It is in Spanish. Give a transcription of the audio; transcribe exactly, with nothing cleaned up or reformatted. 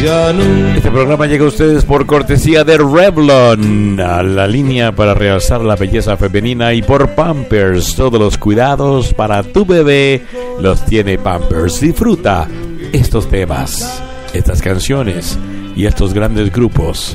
Este programa llega a ustedes por cortesía de Revlon, a la línea para realzar la belleza femenina, y por Pampers. Todos los cuidados para tu bebé los tiene Pampers. Disfruta estos temas, estas canciones y estos grandes grupos